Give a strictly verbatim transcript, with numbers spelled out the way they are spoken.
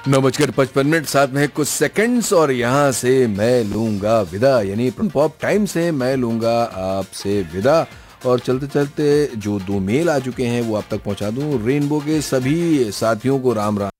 नौ बजकर पचपन मिनट साथ में है कुछ सेकंड्स और यहाँ से मैं लूंगा विदा, यानी पॉप टाइम से मैं लूंगा आपसे विदा। और चलते चलते जो दो मेल आ चुके हैं वो आप तक पहुंचा दूं। रेनबो के सभी साथियों को राम राम।